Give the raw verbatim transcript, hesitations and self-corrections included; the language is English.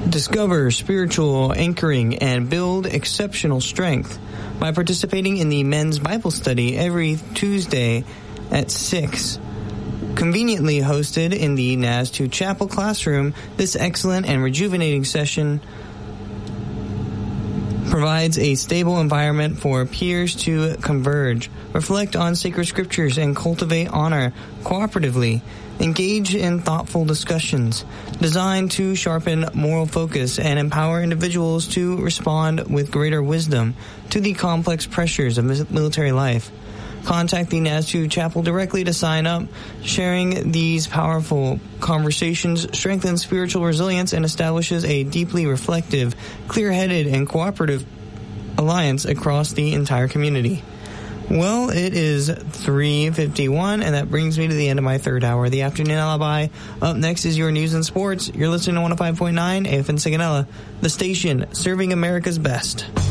Discover spiritual anchoring and build exceptional strength by participating in the men's Bible study every Tuesday at six. Conveniently hosted in the N A S two Chapel classroom, this excellent and rejuvenating session provides a stable environment for peers to converge, reflect on sacred scriptures, and cultivate honor cooperatively. Engage in thoughtful discussions designed to sharpen moral focus and empower individuals to respond with greater wisdom to the complex pressures of military life. Contact the N A S two Chapel directly to sign up. Sharing these powerful conversations strengthens spiritual resilience and establishes a deeply reflective, clear-headed, and cooperative alliance across the entire community. Well, it is three fifty-one, and that brings me to the end of my third hour of the Afternoon Alibi. Up next is your news and sports. You're listening to one oh five point nine A F N Sigonella, the station serving America's best.